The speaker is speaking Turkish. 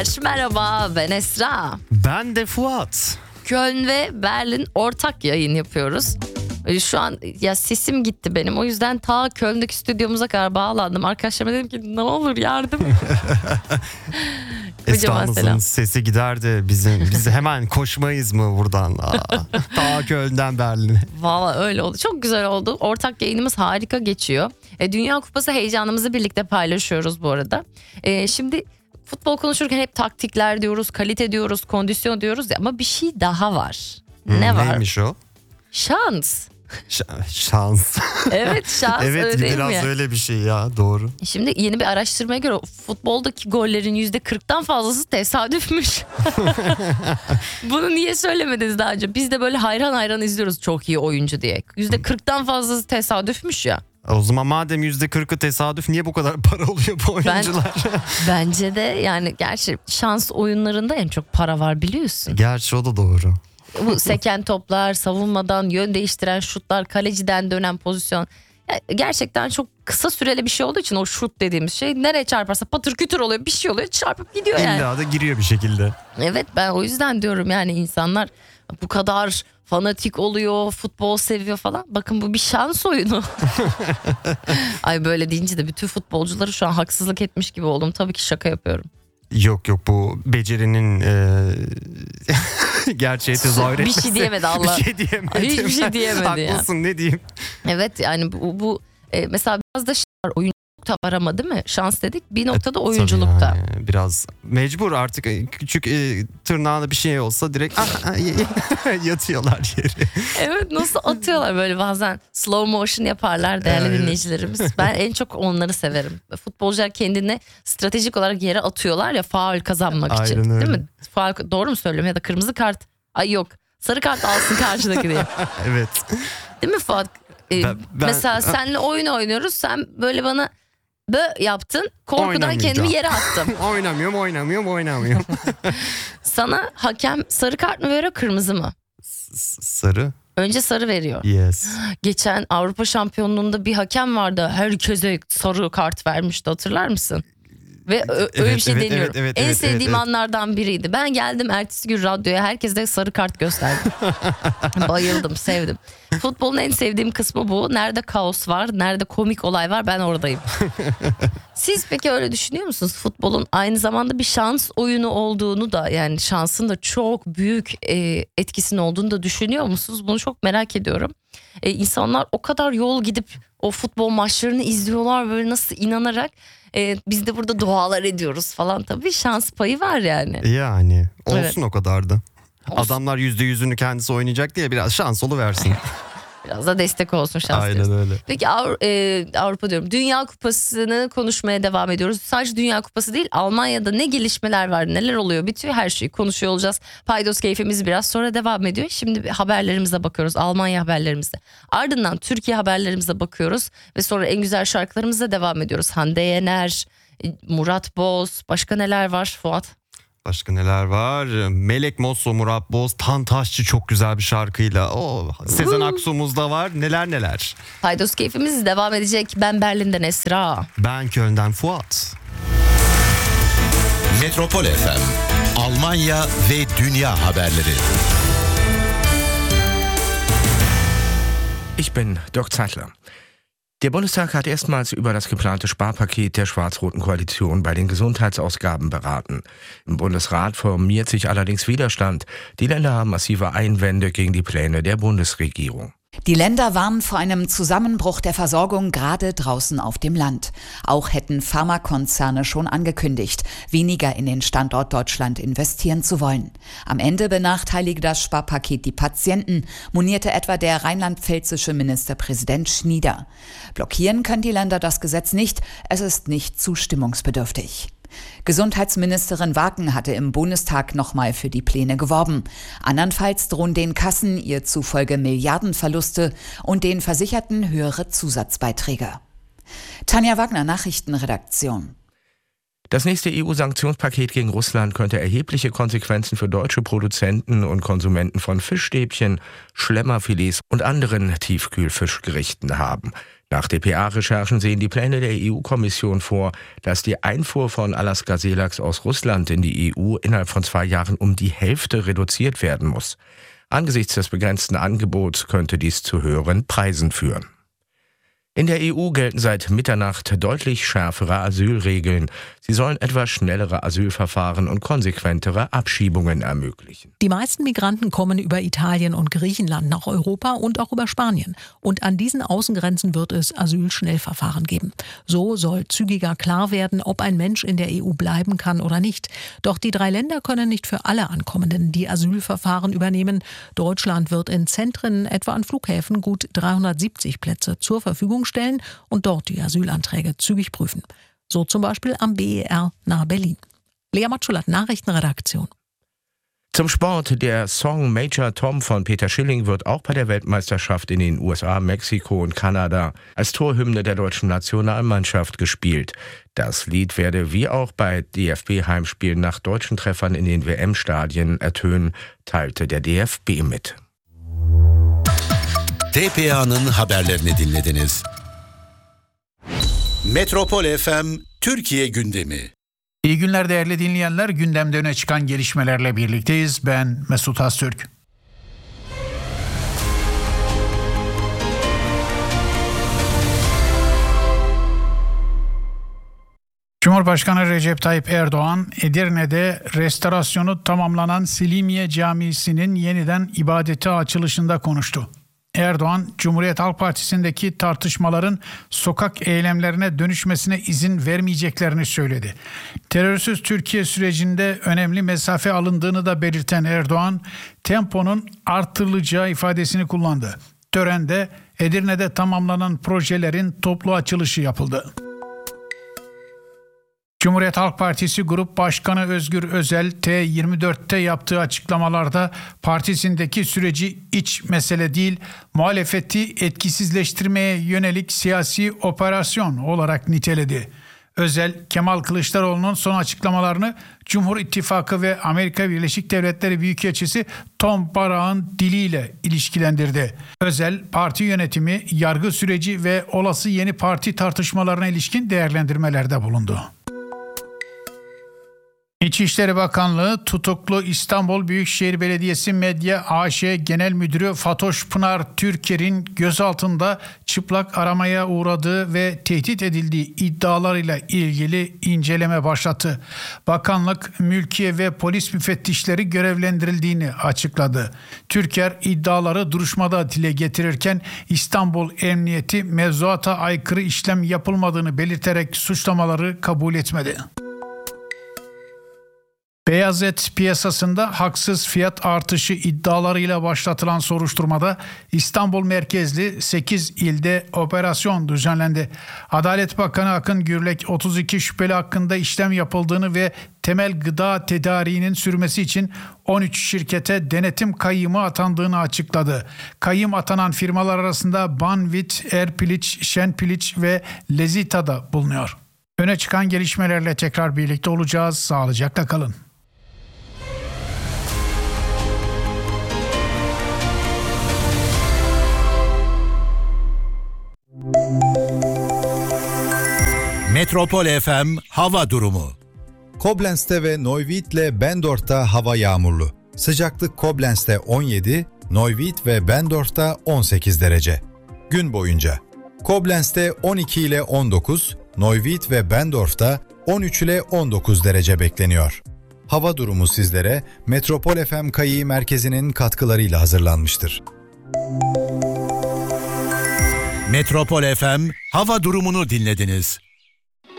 Merhaba, ben Esra. Ben de Fuat. Köln ve Berlin ortak yayın yapıyoruz. Şu an ya sesim gitti benim. O yüzden ta Köln'deki stüdyomuza kadar bağlandım. Arkadaşlarıma dedim ki ne olur yardım. Esra'mızın sesi gider de biz hemen koşmayız mı buradan? Ta Köln'den Berlin'e. Valla öyle oldu. Çok güzel oldu. Ortak yayınımız harika geçiyor. Dünya Kupası heyecanımızı birlikte paylaşıyoruz bu arada. Şimdi futbol konuşurken hep taktikler diyoruz, kalite diyoruz, kondisyon diyoruz ya, ama bir şey daha var. Ne var? Neymiş o? Şans. Şans. Evet, şans. Evet, öyle değil biraz mi? öyle bir şey ya, doğru. Şimdi yeni bir araştırmaya göre futboldaki gollerin %40'tan fazlası tesadüfmüş. Bunu niye söylemediniz daha önce? Biz de böyle hayran hayran izliyoruz çok iyi oyuncu diye. %40'tan fazlası tesadüfmüş ya. O zaman madem %40'ı tesadüf, niye bu kadar para oluyor bu oyuncular? Bence de yani gerçi şans oyunlarında en çok para var biliyorsun. Gerçi o da doğru. Bu seken toplar, savunmadan yön değiştiren şutlar, kaleciden dönen pozisyon. Yani gerçekten çok kısa süreli bir şey olduğu için o şut dediğimiz şey nereye çarparsa patır kütür oluyor, bir şey oluyor, çarpıp gidiyor yani. İlla da giriyor bir şekilde. Evet, ben o yüzden diyorum yani insanlar bu kadar fanatik oluyor, futbol seviyor falan. Bakın bu bir şans oyunu. Ay, böyle deyince de bütün futbolcuları şu an haksızlık etmiş gibi oldum. Tabii ki şaka yapıyorum. Yok bu becerinin gerçeğe tezahür etmesi. Bir şey diyemedi Allah. Bir şey diyemedim. Hiçbir şey diyemedi ya. Haklısın, ne diyeyim. Evet yani bu mesela biraz da var, oyunculukta var ama değil mi? Şans dedik, bir noktada oyunculukta. Yani biraz mecbur artık, küçük tırnağına bir şey olsa direkt yatıyorlar yere. Evet, nasıl atıyorlar böyle, bazen slow motion yaparlar değerli Evet. dinleyicilerimiz. Ben en çok onları severim. Futbolcular kendini stratejik olarak yere atıyorlar ya, faul kazanmak için. Aynen öyle. Değil mi? Faul, doğru mu söylüyorum, ya da kırmızı kart. Ay yok, sarı kart alsın karşıdaki diye. Evet. Değil mi Fuat? Mesela seninle oyun oynuyoruz, sen böyle bana yaptın, korkudan kendimi yere attım. Oynamıyorum. Sana hakem sarı kart mı veriyor, kırmızı mı? Sarı. Önce sarı veriyor. Yes. Geçen Avrupa Şampiyonluğu'nda bir hakem vardı, herkese sarı kart vermişti, hatırlar mısın? Ve öyle bir şey deniyorum. En sevdiğim anlardan biriydi. Ben geldim ertesi gün radyoya, herkese sarı kart gösterdim. Bayıldım, sevdim. Futbolun en sevdiğim kısmı bu. Nerede kaos var, nerede komik olay var, ben oradayım. Siz peki öyle düşünüyor musunuz? Futbolun aynı zamanda bir şans oyunu olduğunu da, yani şansın da çok büyük etkisinin olduğunu da düşünüyor musunuz? Bunu çok merak ediyorum. İnsanlar o kadar yol gidip o futbol maçlarını izliyorlar böyle, nasıl inanarak. Biz de burada dualar ediyoruz falan, tabii şans payı var yani. Yani olsun, Evet. o kadar da. Olsun. Adamlar %100'ünü kendisi oynayacak diye biraz şans oluversin. Biraz da destek olsun şans. Aynen diyoruz. öyle. Peki Avrupa diyorum, Dünya Kupası'nı konuşmaya devam ediyoruz. Sadece Dünya Kupası değil, Almanya'da ne gelişmeler var, neler oluyor, bitiyor, her şeyi konuşuyor olacağız. Paydos keyfimiz biraz sonra devam ediyor. Şimdi haberlerimize bakıyoruz, Almanya haberlerimize. Ardından Türkiye haberlerimize bakıyoruz ve sonra en güzel şarkılarımıza devam ediyoruz. Hande Yener, Murat Boz, başka neler var Fuat? Başka neler var? Melek Mosso, Murat Boz, Tantaşçı çok güzel bir şarkıyla. Sezen Aksu'muz da var. Neler. Paydos keyfimiz devam edecek. Ben Berlin'den Esra. Ben Köln'den Fuat. Metropol FM, Almanya ve dünya haberleri. Ich bin Dirk Zeitler. Der Bundestag hat erstmals über das geplante Sparpaket der schwarz-roten Koalition bei den Gesundheitsausgaben beraten. Im Bundesrat formiert sich allerdings Widerstand. Die Länder haben massive Einwände gegen die Pläne der Bundesregierung. Die Länder warnen vor einem Zusammenbruch der Versorgung gerade draußen auf dem Land. Auch hätten Pharmakonzerne schon angekündigt, weniger in den Standort Deutschland investieren zu wollen. Am Ende benachteilige das Sparpaket die Patienten, monierte etwa der rheinland-pfälzische Ministerpräsident Schnieder. Blockieren können die Länder das Gesetz nicht, es ist nicht zustimmungsbedürftig. Gesundheitsministerin Waken hatte im Bundestag nochmal für die Pläne geworben. Andernfalls drohen den Kassen ihr zufolge Milliardenverluste und den Versicherten höhere Zusatzbeiträge. Tanja Wagner, Nachrichtenredaktion. Das nächste EU-Sanktionspaket gegen Russland könnte erhebliche Konsequenzen für deutsche Produzenten und Konsumenten von Fischstäbchen, Schlemmerfilets und anderen Tiefkühlfischgerichten haben. Nach dpa-Recherchen sehen die Pläne der EU-Kommission vor, dass die Einfuhr von Alaska-Seelachs aus Russland in die EU innerhalb von 2 Jahren um die Hälfte reduziert werden muss. Angesichts des begrenzten Angebots könnte dies zu höheren Preisen führen. In der EU gelten seit Mitternacht deutlich schärfere Asylregeln. Sie sollen etwas schnellere Asylverfahren und konsequentere Abschiebungen ermöglichen. Die meisten Migranten kommen über Italien und Griechenland nach Europa und auch über Spanien. Und an diesen Außengrenzen wird es Asylschnellverfahren geben. So soll zügiger klar werden, ob ein Mensch in der EU bleiben kann oder nicht. Doch die 3 Länder können nicht für alle Ankommenden die Asylverfahren übernehmen. Deutschland wird in Zentren, etwa an Flughäfen, gut 370 Plätze zur Verfügung stellen und dort die Asylanträge zügig prüfen. So zum Beispiel am BER nahe Berlin. Lea Matschulat, Nachrichtenredaktion. Zum Sport. Der Song Major Tom von Peter Schilling wird auch bei der Weltmeisterschaft in den USA, Mexiko und Kanada als Torhymne der deutschen Nationalmannschaft gespielt. Das Lied werde wie auch bei DFB-Heimspielen nach deutschen Treffern in den WM-Stadien ertönen, teilte der DFB mit. TPA'nın haberlerini dinlediniz. Metropol FM Türkiye gündemi. İyi günler değerli dinleyenler. Gündemde öne çıkan gelişmelerle birlikteyiz. Ben Mesut Öztürk. Cumhurbaşkanı Recep Tayyip Erdoğan, Edirne'de restorasyonu tamamlanan Selimiye Camisi'nin yeniden ibadete açılışında konuştu. Erdoğan, Cumhuriyet Halk Partisi'ndeki tartışmaların sokak eylemlerine dönüşmesine izin vermeyeceklerini söyledi. Terörsüz Türkiye sürecinde önemli mesafe alındığını da belirten Erdoğan, temponun artırılacağı ifadesini kullandı. Törende Edirne'de tamamlanan projelerin toplu açılışı yapıldı. Cumhuriyet Halk Partisi Grup Başkanı Özgür Özel, T24'te yaptığı açıklamalarda partisindeki süreci iç mesele değil, muhalefeti etkisizleştirmeye yönelik siyasi operasyon olarak niteledi. Özel, Kemal Kılıçdaroğlu'nun son açıklamalarını Cumhur İttifakı ve Amerika Birleşik Devletleri Büyükelçisi Tom Barrack'ın diliyle ilişkilendirdi. Özel, parti yönetimi, yargı süreci ve olası yeni parti tartışmalarına ilişkin değerlendirmelerde bulundu. İçişleri Bakanlığı tutuklu İstanbul Büyükşehir Belediyesi Medya AŞ Genel Müdürü Fatoş Pınar Türker'in gözaltında çıplak aramaya uğradığı ve tehdit edildiği iddialarıyla ilgili inceleme başlattı. Bakanlık, mülkiye ve polis müfettişleri görevlendirildiğini açıkladı. Türker iddiaları duruşmada dile getirirken İstanbul Emniyeti mevzuata aykırı işlem yapılmadığını belirterek suçlamaları kabul etmedi. Beyaz et piyasasında haksız fiyat artışı iddialarıyla başlatılan soruşturmada İstanbul merkezli 8 ilde operasyon düzenlendi. Adalet Bakanı Akın Gürlek 32 şüpheli hakkında işlem yapıldığını ve temel gıda tedariğinin sürmesi için 13 şirkete denetim kayyımı atandığını açıkladı. Kayyım atanan firmalar arasında Banvit, Erpiliç, Şenpiliç ve Lezita da bulunuyor. Öne çıkan gelişmelerle tekrar birlikte olacağız. Sağlıcakla kalın. Metropol FM hava durumu. Koblenz'te ve Neuwied'le Bendorf'ta hava yağmurlu. Sıcaklık Koblenz'te 17, Neuwied ve Bendorf'ta 18 derece. Gün boyunca Koblenz'te 12 ile 19, Neuwied ve Bendorf'ta 13 ile 19 derece bekleniyor. Hava durumu sizlere Metropol FM Kayı Merkezi'nin katkılarıyla hazırlanmıştır. Metropol FM hava durumunu dinlediniz.